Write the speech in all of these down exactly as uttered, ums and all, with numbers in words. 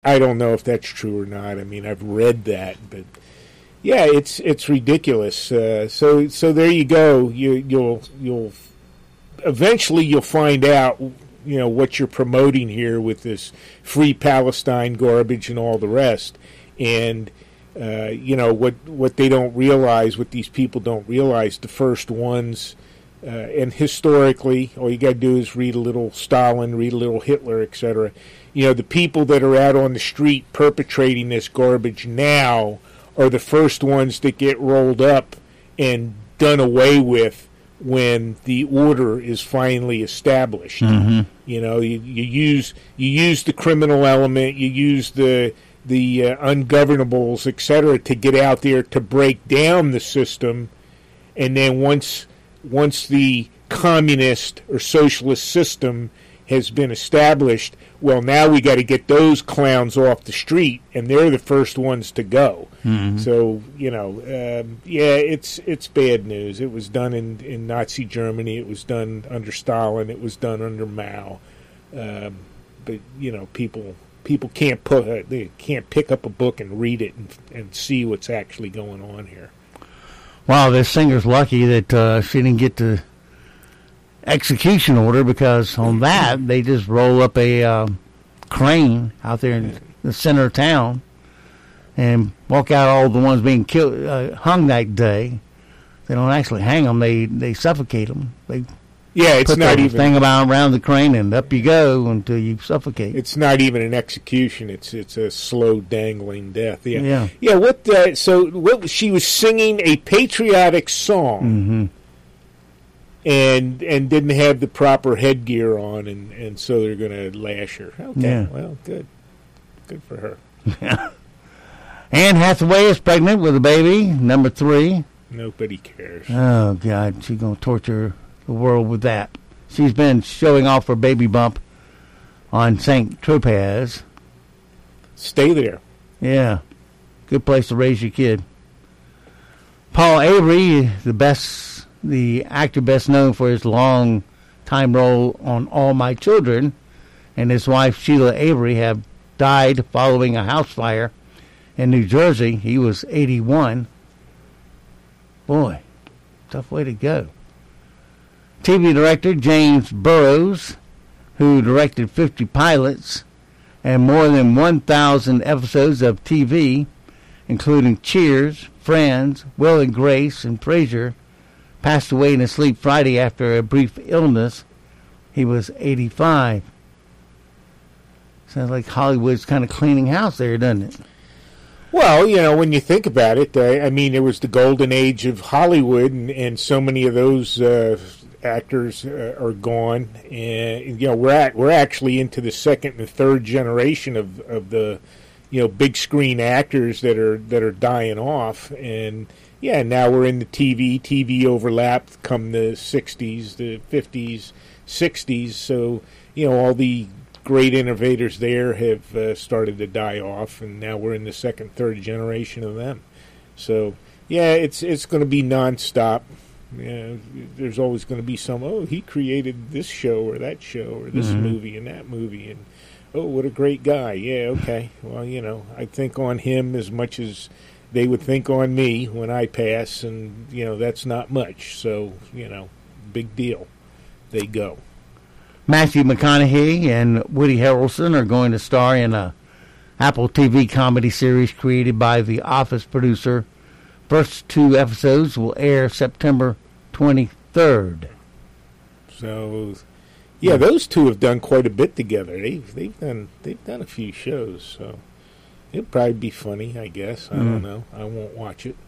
I don't know if that's true or not. I mean, I've read that, but yeah, it's it's ridiculous. Uh, so so there you go. You you'll you'll eventually you'll find out, you know, what you're promoting here with this free Palestine garbage and all the rest. And uh, you know what what they don't realize, what these people don't realize, the first ones. Uh, and historically, all you got to do is read a little Stalin, read a little Hitler, et cetera. You know, the people that are out on the street perpetrating this garbage now are the first ones that get rolled up and done away with when the order is finally established. Mm-hmm. You know, you, you use you use the criminal element, you use the the uh, ungovernables, et cetera, to get out there to break down the system, and then once. Once the communist or socialist system has been established, well, now we got to get those clowns off the street, and they're the first ones to go. Mm-hmm. So, you know, um, yeah, it's it's bad news. It was done in, in Nazi Germany. It was done under Stalin. It was done under Mao. Um, but, you know, people people can't put uh, they can't pick up a book and read it and, and see what's actually going on here. Wow, this singer's lucky that uh, she didn't get the execution order, because on that, they just roll up a uh, crane out there in the center of town and walk out all the ones being killed, uh, hung that day. They don't actually hang them. They, they suffocate them. They yeah, it's put not the even thing about around the crane, and up you go until you suffocate. It's not even an execution. It's it's a slow dangling death. Yeah, yeah. yeah what? Uh, so what? She was singing a patriotic song, mm-hmm. and and didn't have the proper headgear on, and, and so they're going to lash her. Okay, yeah. Well, good, good for her. Yeah. Anne Hathaway is pregnant with a baby, number three. Nobody cares. Oh God, she's going to torture the world with that. She's been showing off her baby bump on Saint Tropez. Stay there. Yeah. Good place to raise your kid. Paul Avery, the best, the actor best known for his long time role on All My Children, and his wife Sheila Avery have died following a house fire in New Jersey. He was eighty-one. Boy, tough way to go. T V director James Burrows, who directed fifty pilots and more than one thousand episodes of T V, including Cheers, Friends, Will and Grace, and Frasier, passed away in his sleep Friday after a brief illness. He was eighty-five. Sounds like Hollywood's kind of cleaning house there, doesn't it? Well, you know, when you think about it, uh, I mean, it was the golden age of Hollywood, and, and so many of those uh, actors uh, are gone, and you know we're at we're actually into the second and third generation of, of the you know big screen actors that are that are dying off, and yeah, now we're in the T V. T V overlapped come the sixties, the fifties, sixties. So you know all the great innovators there have uh, started to die off, and now we're in the second, third generation of them. So yeah, it's it's going to be nonstop. Yeah, there's always going to be some, oh, he created this show or that show or this mm-hmm. movie and that movie, and oh, what a great guy. Yeah, okay. Well, you know, I think on him as much as they would think on me when I pass, and, you know, that's not much. So, you know, big deal. They go. Matthew McConaughey and Woody Harrelson are going to star in a Apple T V comedy series created by The Office producer. First two episodes will air September twenty-third. So, yeah, those two have done quite a bit together. They've they've done they've done a few shows, so it'll probably be funny, I guess. I mm. don't know. I won't watch it.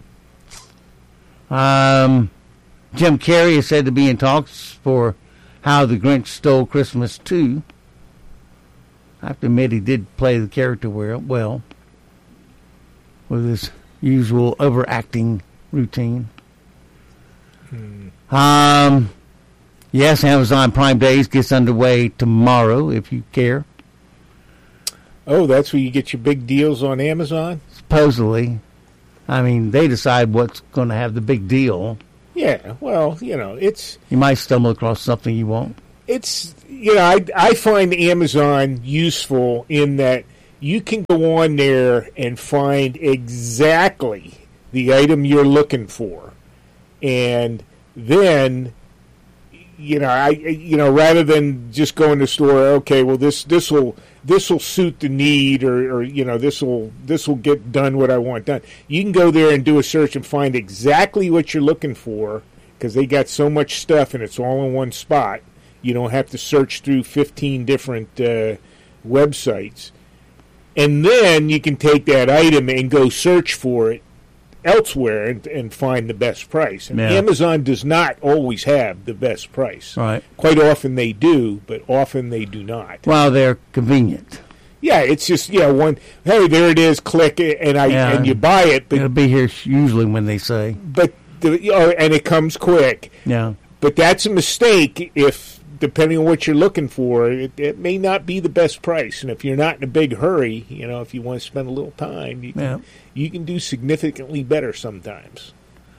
Um, Jim Carrey is said to be in talks for How the Grinch Stole Christmas two. I have to admit he did play the character well, well with his usual overacting routine. Hmm. Um, yes, Amazon Prime Days gets underway tomorrow, if you care. Oh, that's where you get your big deals on Amazon? Supposedly. I mean, they decide what's going to have the big deal. Yeah, well, you know, it's... You might stumble across something you won't. It's, you know, I, I find Amazon useful in that you can go on there and find exactly the item you're looking for, and then, you know, I, you know, rather than just going to the store, okay, well, this this will this will suit the need, or, or you know, this will this will get done what I want done. You can go there and do a search and find exactly what you're looking for, because they got so much stuff and it's all in one spot. You don't have to search through fifteen different uh, websites. And then you can take that item and go search for it elsewhere and, and find the best price. And yeah. Amazon does not always have the best price. Right. Quite often they do, but often they do not. Well, they're convenient. Yeah, it's just, yeah, one, hey, there it is, click it, and I yeah. and you buy it. But it'll be here usually when they say. But the, you know, and it comes quick. Yeah. But that's a mistake if, depending on what you're looking for, it, it may not be the best price. And if you're not in a big hurry, you know, if you want to spend a little time, you can, yeah. you can do significantly better sometimes.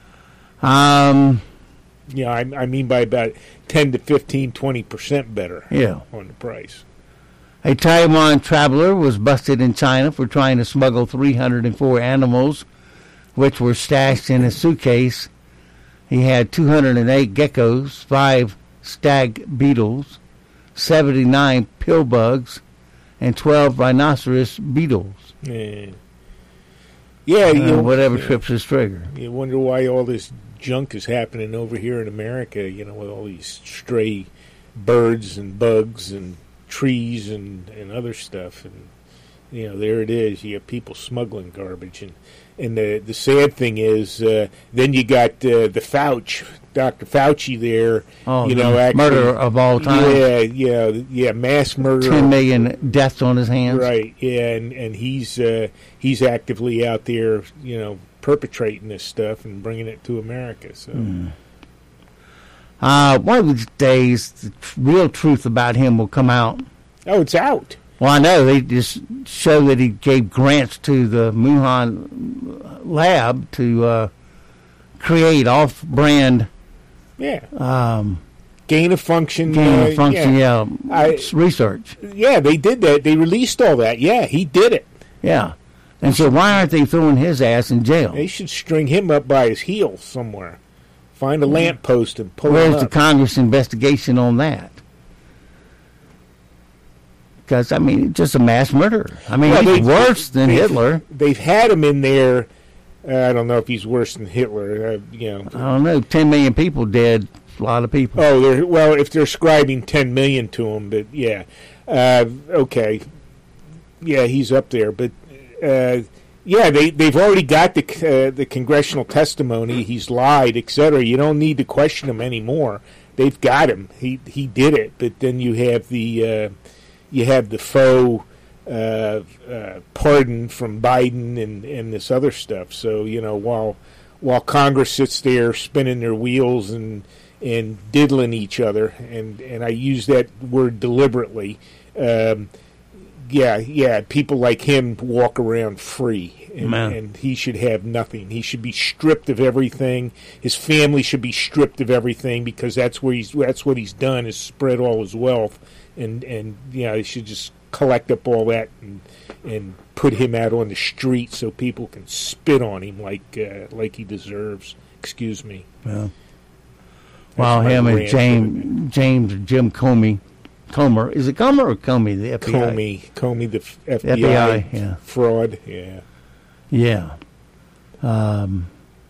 Um. Yeah, I, I mean by about ten to fifteen, twenty percent better yeah. on the price. A Taiwan traveler was busted in China for trying to smuggle three hundred four animals, which were stashed in a suitcase. He had two hundred eight geckos, five stag beetles, seventy-nine pill bugs, and twelve rhinoceros beetles. Yeah, yeah uh, you, whatever yeah. trips his trigger. You wonder why all this junk is happening over here in America, you know, with all these stray birds and bugs and trees and, and other stuff. And, you know, there it is. You have people smuggling garbage. And, and the, the sad thing is, uh, then you got uh, the Fauci, Doctor Fauci there, oh, you know, actually, murder of all time. Yeah, yeah, yeah, mass murder. Ten million deaths on his hands. Right, yeah, and, and he's uh, he's actively out there, you know, perpetrating this stuff and bringing it to America. So, mm. uh, one of these days, the tr- real truth about him will come out. Oh, it's out. Well, I know they just show that he gave grants to the Wuhan lab to uh, create off-brand. Yeah. Um, gain of function. Gain uh, of function. Yeah. yeah I, research. Yeah, they did that. They released all that. Yeah, he did it. Yeah. And so why aren't they throwing his ass in jail? They should string him up by his heels somewhere. Find a mm-hmm. lamppost and pull Where's him up. the Congress investigation on that? Because, I mean, just a mass murderer. I mean, well, he's worse than they've, Hitler. They've had him in there. Uh, I don't know if he's worse than Hitler. Uh, you know, I don't know. Ten million people dead. A lot of people. Oh, they're, well, if they're ascribing ten million to him, but yeah, uh, okay, yeah, he's up there. But uh, yeah, they they've already got the uh, the congressional testimony. He's lied, et cetera. You don't need to question him anymore. They've got him. He he did it. But then you have the uh, you have the faux uh, uh, pardon from Biden and, and this other stuff. So you know, while while Congress sits there spinning their wheels and and diddling each other, and, and I use that word deliberately. Um, yeah, yeah, people like him walk around free, and, and he should have nothing. He should be stripped of everything. His family should be stripped of everything, because that's where he's that's what he's done, is spread all his wealth, and and you know, he should just collect up all that and and put him out on the street so people can spit on him like uh, like he deserves. Excuse me. Yeah. Well, him and James, James Jim Comey, Comer, is it Comer or Comey? The F B I. Comey, Comey, the F B I, F B I yeah. fraud. Yeah, yeah. Um,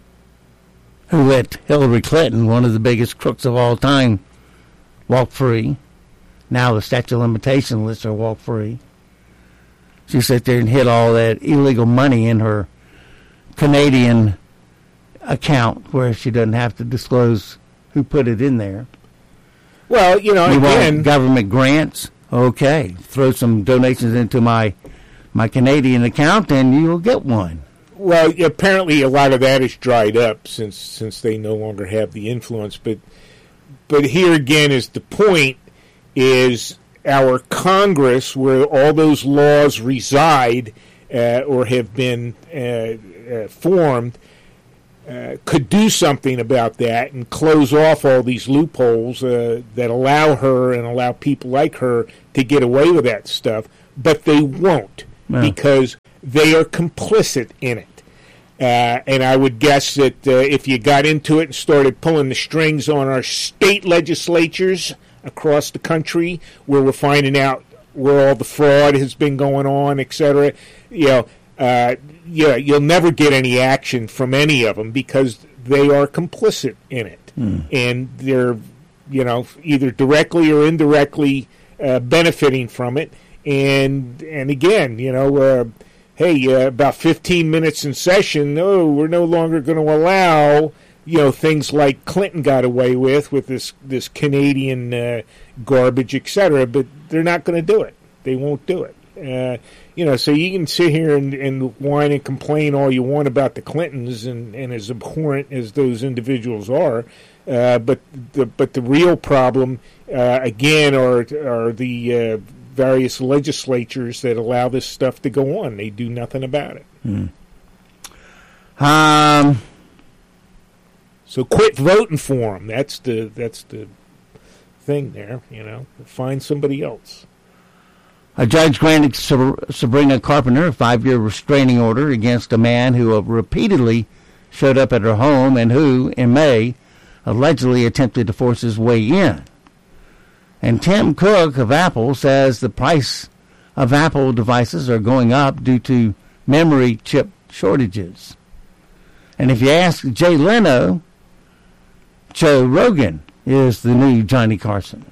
who let Hillary Clinton, one of the biggest crooks of all time, walk free? Now the statute of limitations lets her walk free. She sat there and hid all that illegal money in her Canadian account, where she doesn't have to disclose who put it in there. Well, you know, you again, want government grants? Okay, throw some donations into my my Canadian account, and you'll get one. Well, apparently a lot of that is dried up since since they no longer have the influence. But but here again is the point: is our Congress, where all those laws reside uh, or have been uh, uh, formed. Uh, could do something about that and close off all these loopholes uh, that allow her and allow people like her to get away with that stuff, but they won't. Yeah. because they are complicit in it. Uh, and I would guess that uh, if you got into it and started pulling the strings on our state legislatures across the country, where we're finding out where all the fraud has been going on, et cetera, you know, uh, yeah, you'll never get any action from any of them because they are complicit in it, mm. and they're, you know, either directly or indirectly uh, benefiting from it. And and again, you know. Uh, Hey, uh, about fifteen minutes in session, oh, we're no longer going to allow, you know, things like Clinton got away with, with this, this Canadian uh, garbage, et cetera, but they're not going to do it. They won't do it. Uh, you know, so you can sit here and, and whine and complain all you want about the Clintons and, and as abhorrent as those individuals are, uh, but the but the real problem, uh, again, are, are the... Uh, various legislatures that allow this stuff to go on. They do nothing about it. Hmm. Um. So quit voting for them. That's the that's the thing there. You know, find somebody else. A judge granted Sabrina Carpenter a five-year restraining order against a man who repeatedly showed up at her home and who, in May, allegedly attempted to force his way in. And Tim Cook of Apple says the price of Apple devices are going up due to memory chip shortages. And if you ask Jay Leno, Joe Rogan is the new Johnny Carson.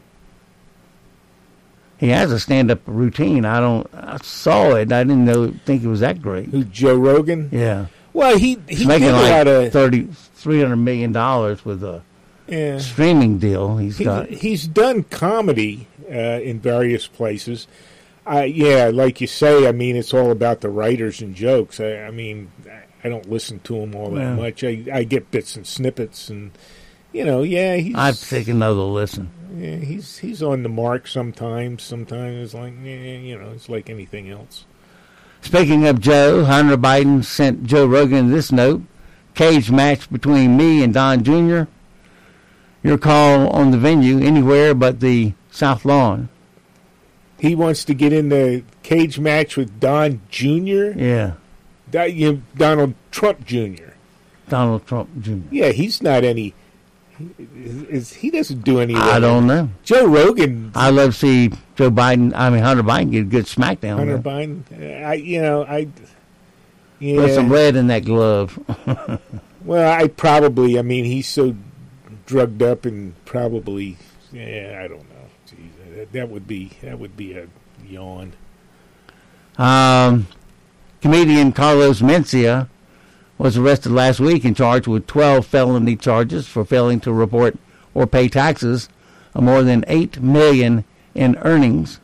He has a stand-up routine. I don't. I saw it. I didn't know think it was that great. Who's Joe Rogan? Yeah. Well, he he he's making did like a lot of thirty, three hundred million dollars with a yeah. streaming deal. He's he, got. He's done comedy uh, in various places. Uh, yeah, like you say. I mean, it's all about the writers and jokes. I, I mean, I don't listen to him all that yeah. much. I, I get bits and snippets, and you know, yeah, he's. I've taken another listen. Yeah, he's he's on the mark sometimes. Sometimes it's like, yeah, you know, it's like anything else. Speaking of Joe, Hunter Biden sent Joe Rogan this note: cage match between me and Don Junior Your call on the venue, anywhere but the South Lawn. He wants to get in the cage match with Don Junior Yeah. That, you, Donald Trump Junior Donald Trump Junior Yeah, he's not any... He, he doesn't do anything. I don't know. Joe Rogan... I'd love to see Joe Biden, I mean Hunter Biden, get a good smackdown. Hunter there. Biden? I, you know, I... Yeah. Put some red in that glove. Well, I probably... I mean, he's so drugged up and probably... Yeah, I don't know. Jeez, that, that would be that would be a yawn. Um, comedian Carlos Mencia was arrested last week and charged with twelve felony charges for failing to report or pay taxes of more than eight million dollars in earnings.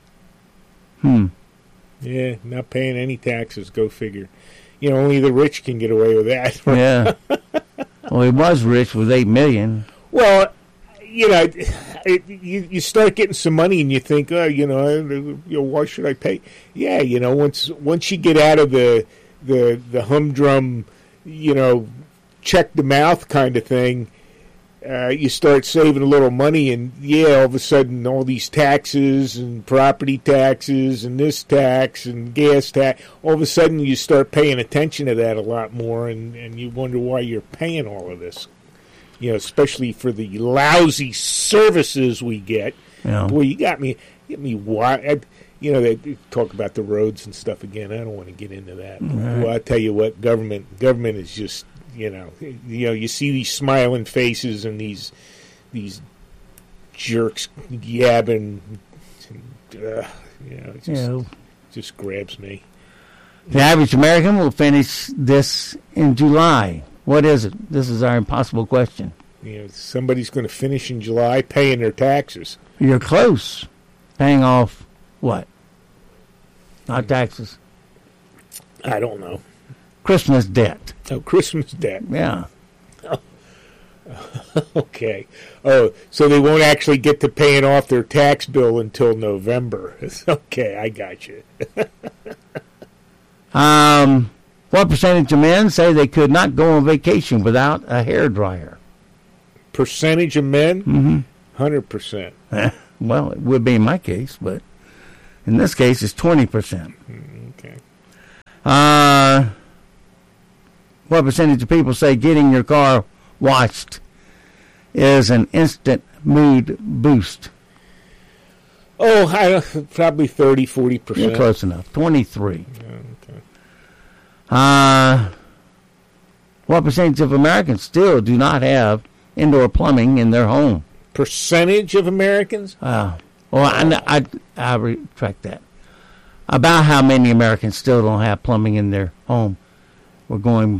Hmm. Yeah, not paying any taxes. Go figure. You know, only the rich can get away with that. Yeah. Well, he was rich with eight million dollars. Well, you know, it, you you start getting some money and you think, oh, you know, you know, why should I pay? Yeah, you know, once once you get out of the the the humdrum, you know, check the mouth kind of thing, uh, you start saving a little money, and yeah, all of a sudden, all these taxes and property taxes and this tax and gas tax, all of a sudden you start paying attention to that a lot more, and, and you wonder why you're paying all of this. You know, especially for the lousy services we get. Yeah. Boy, you got me, get me wild. You know, they talk about the roads and stuff again. I don't want to get into that. Right. Well, I tell you what, government, government is just, you know, you know, you see these smiling faces and these these jerks yabbing. Uh, you know, it just, Yeah. just grabs me. The average American will finish this in July. What is it? This is our impossible question. You know, somebody's going to finish in July paying their taxes. You're close. Paying off what? Not taxes. I don't know. Christmas debt. Oh, Christmas debt. Yeah. Okay. Oh, so they won't actually get to paying off their tax bill until November. Okay, I got you. um, what percentage of men say they could not go on vacation without a hairdryer? Percentage of men? Mm-hmm. one hundred percent. Well, it would be in my case, but in this case, it's twenty percent. Okay. Uh, what percentage of people say getting your car washed is an instant mood boost? Oh, I, probably thirty, forty percent. You're close enough. twenty-three. Yeah, okay. Uh, what percentage of Americans still do not have indoor plumbing in their home? Percentage of Americans? Uh, well, I, I, I retract that. About how many Americans still don't have plumbing in their home? We're going...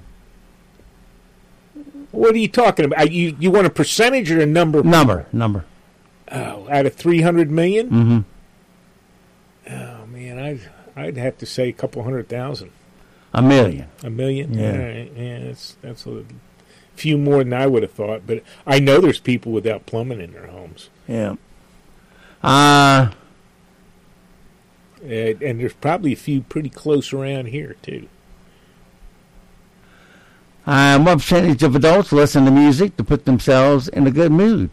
What are you talking about? You you want a percentage or a number? Number, number. Oh, out of three hundred million? Mm-hmm. Oh, man, I'd, I'd have to say a couple hundred thousand. A million. A million? Yeah. All right. Yeah, that's, that's a few more than I would have thought. But I know there's people without plumbing in their homes. Yeah. Uh, uh, and there's probably a few pretty close around here, too. uh, what percentage of adults listen to music to put themselves in a good mood?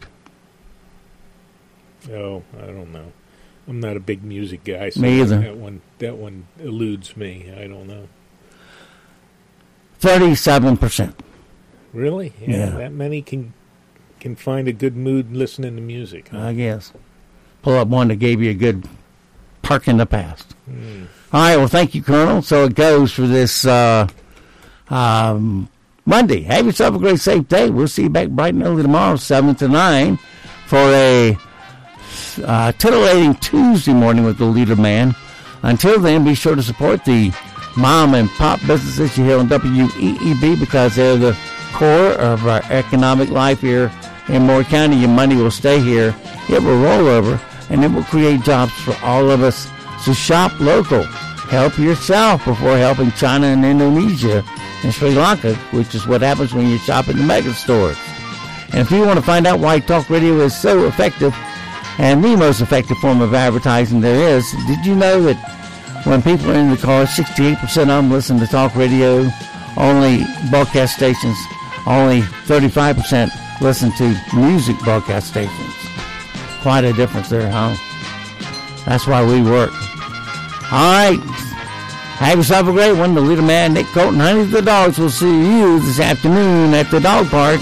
Oh, I don't know. I'm not a big music guy, so Me either. that one that one eludes me. I don't know. thirty-seven percent. Really? Yeah, Yeah. that many can can find a good mood listening to music. Huh? I guess. Pull up one that gave you a good park in the past. Mm. All right, well, thank you, Colonel. So it goes for this uh, um, Monday. Have yourself a great, safe day. We'll see you back bright and early tomorrow, seven to nine, for a uh, titillating Tuesday morning with the Leader Man. Until then, be sure to support the mom and pop businesses you hear on W E E B because they're the core of our economic life here in Moore County. Your money will stay here. It will roll over, and it will create jobs for all of us. So shop local. Help yourself before helping China and Indonesia and Sri Lanka, which is what happens when you shop at the mega stores. And if you want to find out why talk radio is so effective and the most effective form of advertising there is, did you know that when people are in the car, sixty-eight percent of them listen to talk radio, only broadcast stations, only thirty-five percent listen to music broadcast stations. Quite a difference there, huh? That's why we work. All right. Have yourself a great one. The Leader Man, Nick Colton, Honey the Dogs will see you this afternoon at the dog park.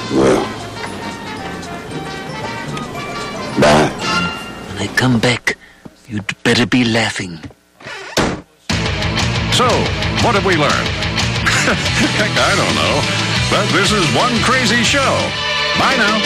When I come back, you'd better be laughing. So, what have we learned? Heck, I don't know. But this is one crazy show. Bye now.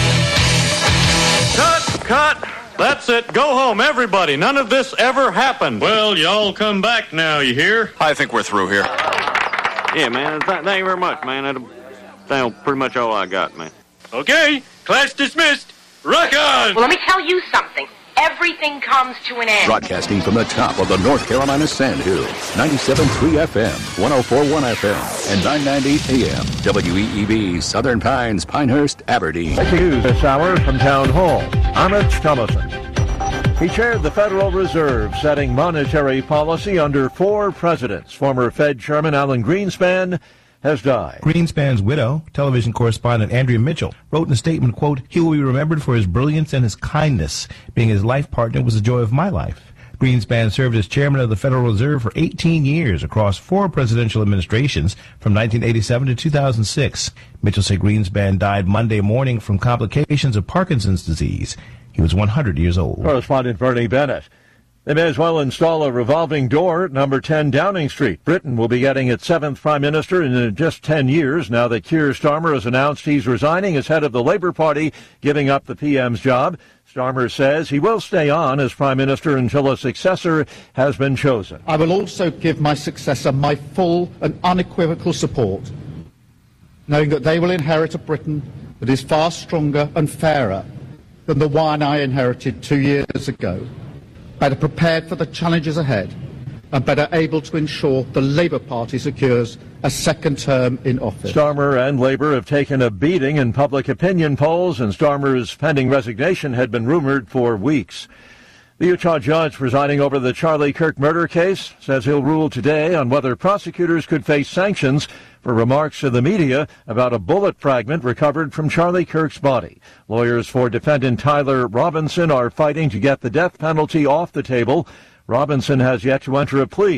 Cut! Cut! That's it. Go home, everybody. None of this ever happened. Well, y'all come back now, you hear? I think we're through here. Yeah, man. Th- thank you very much, man. That's that's pretty much all I got, man. Okay, class dismissed. Rock on! Well, let me tell you something. Everything comes to an end. Broadcasting from the top of the North Carolina Sandhills, ninety-seven point three F M, one oh four point one F M, and nine ninety A M, W E E B, Southern Pines, Pinehurst, Aberdeen. News this hour from Town Hall. I'm Rich Thomason. He chaired the Federal Reserve, setting monetary policy under four presidents. Former Fed Chairman Alan Greenspan has died. Greenspan's widow, television correspondent Andrea Mitchell, wrote in a statement, quote, "He will be remembered for his brilliance and his kindness. Being his life partner was the joy of my life." Greenspan served as chairman of the Federal Reserve for eighteen years across four presidential administrations from nineteen eighty-seven to two thousand six. Mitchell said Greenspan died Monday morning from complications of Parkinson's disease. He was one hundred years old. Correspondent Bernie Bennett. They may as well install a revolving door at number ten Downing Street. Britain will be getting its seventh prime minister in just ten years now that Keir Starmer has announced he's resigning as head of the Labour Party, giving up the P M's job. Starmer says he will stay on as prime minister until a successor has been chosen. I will also give my successor my full and unequivocal support, knowing that they will inherit a Britain that is far stronger and fairer than the one I inherited two years ago, better prepared for the challenges ahead, and better able to ensure the Labour Party secures a second term in office. Starmer and Labour have taken a beating in public opinion polls, and Starmer's pending resignation had been rumored for weeks. The Utah judge presiding over the Charlie Kirk murder case says he'll rule today on whether prosecutors could face sanctions for remarks to the media about a bullet fragment recovered from Charlie Kirk's body. Lawyers for defendant Tyler Robinson are fighting to get the death penalty off the table. Robinson has yet to enter a plea.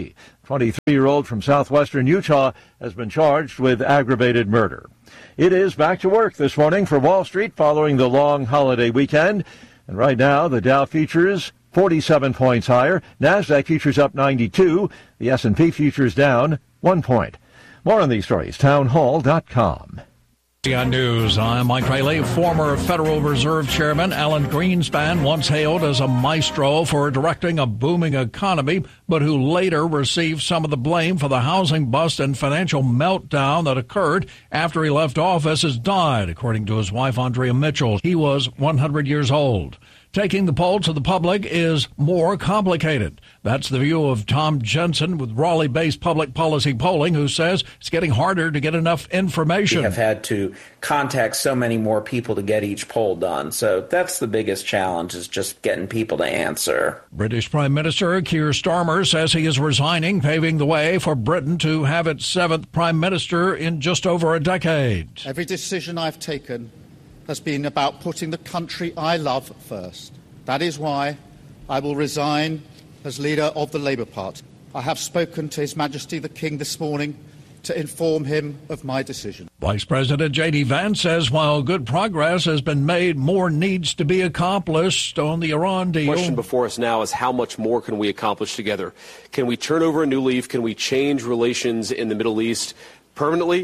twenty-three-year-old from southwestern Utah has been charged with aggravated murder. It is back to work this morning for Wall Street following the long holiday weekend. And right now, the Dow futures forty-seven points higher. NASDAQ futures up ninety-two. The S and P futures down one point. More on these stories, townhall dot com. On News, I'm Mike Rayleigh. Former Federal Reserve Chairman Alan Greenspan, once hailed as a maestro for directing a booming economy, but who later received some of the blame for the housing bust and financial meltdown that occurred after he left office, has died, according to his wife, Andrea Mitchell. He was one hundred years old. Taking the poll to the public is more complicated. That's the view of Tom Jensen with Raleigh-based public policy polling, who says it's getting harder to get enough information. We have had to contact so many more people to get each poll done. So that's the biggest challenge, is just getting people to answer. British Prime Minister Keir Starmer says he is resigning, paving the way for Britain to have its seventh Prime Minister in just over a decade. Every decision I've taken has been about putting the country I love first. That is why I will resign as leader of the Labour Party. I have spoken to His Majesty the King this morning to inform him of my decision. Vice President J D Vance says while good progress has been made, more needs to be accomplished on the Iran deal. The question before us now is how much more can we accomplish together? Can we turn over a new leaf? Can we change relations in the Middle East permanently?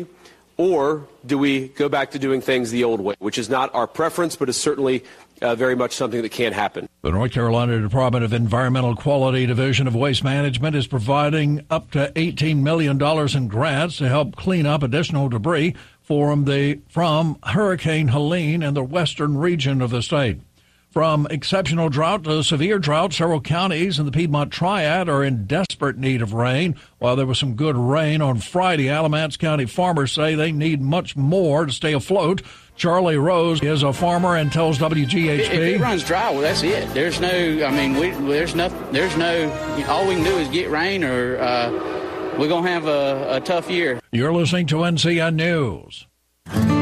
Or do we go back to doing things the old way, which is not our preference, but is certainly uh, very much something that can happen. The North Carolina Department of Environmental Quality Division of Waste Management is providing up to eighteen million dollars in grants to help clean up additional debris from, the, from Hurricane Helene in the western region of the state. From exceptional drought to severe drought, several counties in the Piedmont Triad are in desperate need of rain. While there was some good rain on Friday, Alamance County farmers say they need much more to stay afloat. Charlie Rose is a farmer and tells W G H P. If it runs dry, well, that's it. There's no, I mean, we, there's no, there's no, all we can do is get rain or uh, we're going to have a, a tough year. You're listening to N C N News.